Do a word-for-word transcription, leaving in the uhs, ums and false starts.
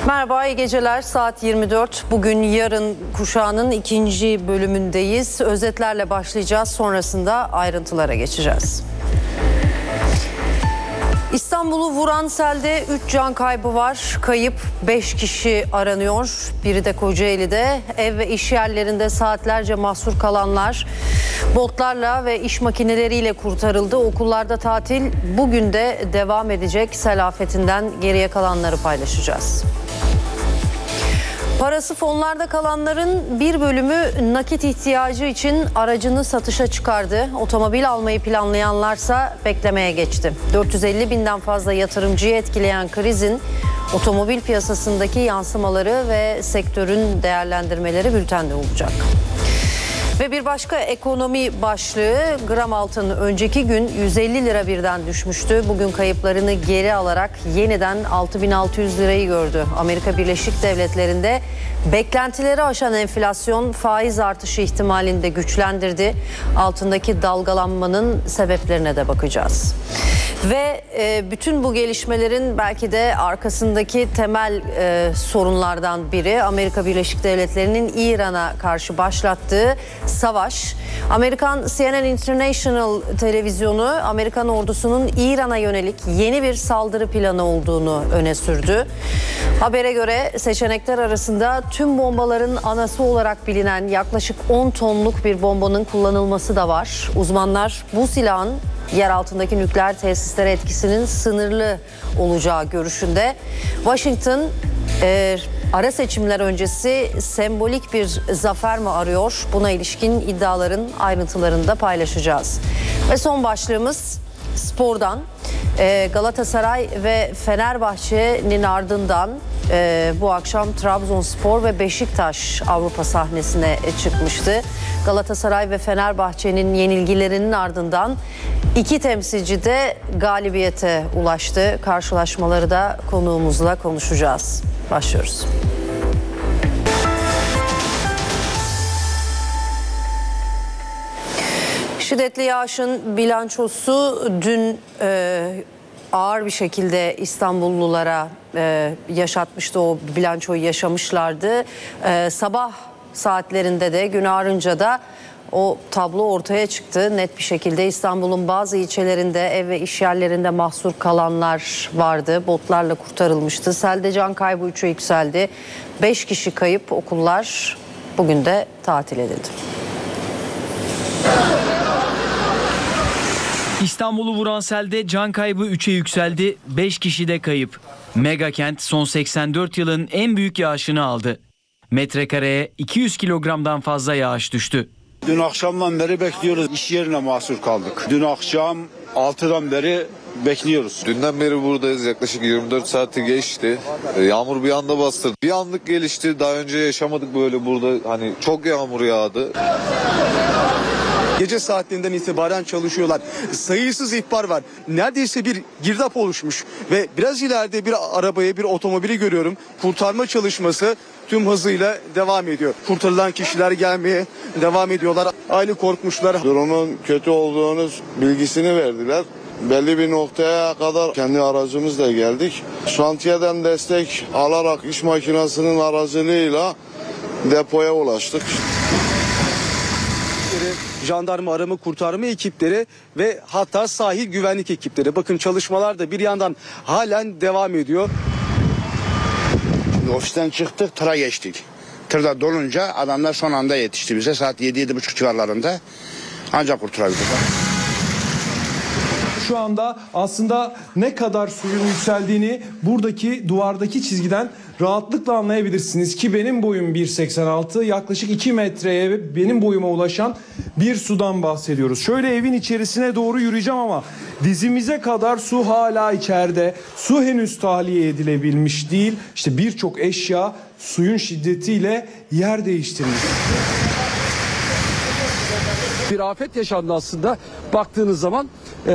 Merhaba, iyi geceler. Saat yirmi dört. Bugün yarın kuşağının ikinci bölümündeyiz. Özetlerle başlayacağız. Sonrasında ayrıntılara geçeceğiz. İstanbul'u vuran selde üç can kaybı var. Kayıp beş kişi aranıyor. Biri de Kocaeli'de. Ev ve iş yerlerinde saatlerce mahsur kalanlar botlarla ve iş makineleriyle kurtarıldı. Okullarda tatil bugün de devam edecek. Sel afetinden geriye kalanları paylaşacağız. Parası fonlarda kalanların bir bölümü nakit ihtiyacı için aracını satışa çıkardı. Otomobil almayı planlayanlarsa beklemeye geçti. dört yüz elli binden fazla yatırımcıyı etkileyen krizin otomobil piyasasındaki yansımaları ve sektörün değerlendirmeleri bültende olacak. Ve bir başka ekonomi başlığı, gram altın önceki gün yüz elli lira birden düşmüştü. Bugün kayıplarını geri alarak yeniden altı bin altı yüz lirayı gördü. Amerika Birleşik Devletleri'nde beklentileri aşan enflasyon faiz artışı ihtimalini de güçlendirdi. Altındaki dalgalanmanın sebeplerine de bakacağız. Ve e, bütün bu gelişmelerin belki de arkasındaki temel e, sorunlardan biri Amerika Birleşik Devletleri'nin İran'a karşı başlattığı savaş. Amerikan C N N International televizyonu Amerikan ordusunun İran'a yönelik yeni bir saldırı planı olduğunu öne sürdü. Habere göre seçenekler arasında tüm bombaların anası olarak bilinen yaklaşık on tonluk bir bombanın kullanılması da var. Uzmanlar bu silahın yer altındaki nükleer tesislere etkisinin sınırlı olacağı görüşünde. Washington e, ara seçimler öncesi sembolik bir zafer mi arıyor? Buna ilişkin iddiaların ayrıntılarını da paylaşacağız. Ve son başlığımız spordan. E, Galatasaray ve Fenerbahçe'nin ardından e, bu akşam Trabzonspor ve Beşiktaş Avrupa sahnesine çıkmıştı. Galatasaray ve Fenerbahçe'nin yenilgilerinin ardından iki temsilci de galibiyete ulaştı. Karşılaşmaları da konuğumuzla konuşacağız. Başlıyoruz. Şiddetli yağışın bilançosu dün e, ağır bir şekilde İstanbullulara e, yaşatmıştı. O bilançoyu yaşamışlardı. E, sabah saatlerinde de gün ağarınca da o tablo ortaya çıktı. Net bir şekilde İstanbul'un bazı ilçelerinde ev ve iş yerlerinde mahsur kalanlar vardı. Botlarla kurtarılmıştı. Selde can kaybı üçe yükseldi. beş kişi kayıp, okullar bugün de tatil edildi. İstanbul'u vuran selde can kaybı üçe yükseldi, beş kişi de kayıp. Mega kent son seksen dört yılın en büyük yağışını aldı. Metrekareye iki yüz kilogramdan fazla yağış düştü. Dün akşamdan beri bekliyoruz. İş yerine mahsur kaldık. Dün akşam altıdan beri bekliyoruz. Dünden beri buradayız. Yaklaşık yirmi dört saati geçti. Yağmur bir anda bastırdı. Bir anlık gelişti. Daha önce yaşamadık böyle burada. Hani çok yağmur yağdı. Gece saatlerinden itibaren çalışıyorlar. Sayısız ihbar var. Neredeyse bir girdap oluşmuş ve biraz ileride bir arabaya, bir otomobili görüyorum. Kurtarma çalışması tüm hızıyla devam ediyor. Kurtarılan kişiler gelmeye devam ediyorlar. Aile korkmuşlar. Durumun kötü olduğunu bilgisini verdiler. Belli bir noktaya kadar kendi aracımızla geldik. Şantiyeden destek alarak iş makinesinin aracılığıyla depoya ulaştık. Jandarma arama kurtarma ekipleri ve hatta sahil güvenlik ekipleri. Bakın çalışmalar da bir yandan halen devam ediyor. Ofisten çıktık, tıra geçtik. Tırda dolunca adamlar son anda yetişti bize. Saat yedi yedi buçuk civarlarında ancak kurtarabildik. Şu anda aslında ne kadar suyun yükseldiğini buradaki duvardaki çizgiden rahatlıkla anlayabilirsiniz ki benim boyum bir seksen altı, yaklaşık iki metreye benim boyuma ulaşan bir sudan bahsediyoruz. Şöyle evin içerisine doğru yürüyeceğim ama dizimize kadar su hala içeride. Su henüz tahliye edilebilmiş değil. İşte birçok eşya suyun şiddetiyle yer değiştirmiş. Bir afet yaşandı aslında baktığınız zaman.